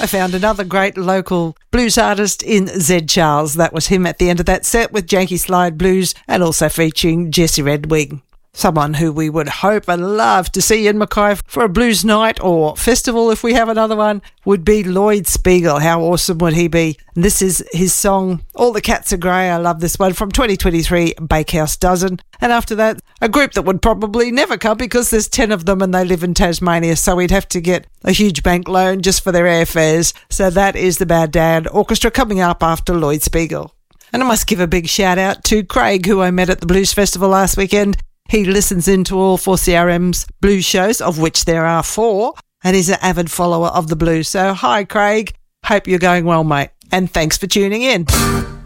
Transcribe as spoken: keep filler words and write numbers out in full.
I found another great local blues artist in Zed Charles. That was him at the end of that set with Janky Slide Blues and also featuring Jesse Redwing. Someone who we would hope and love to see in Mackay for a blues night or festival if we have another one would be Lloyd Spiegel. How awesome would he be? And this is his song, All the Cats Are Grey. I love this one from twenty twenty-three, Bakehouse Dozen. And after that, a group that would probably never come because there's ten of them and they live in Tasmania, so we'd have to get a huge bank loan just for their airfares. So that is the Bad Dad Orchestra coming up after Lloyd Spiegel. And I must give a big shout out to Craig, who I met at the Blues Festival last weekend. He listens into all four C R M's blues shows, of which there are four, and is an avid follower of the blues. So hi, Craig. Hope you're going well, mate. And thanks for tuning in.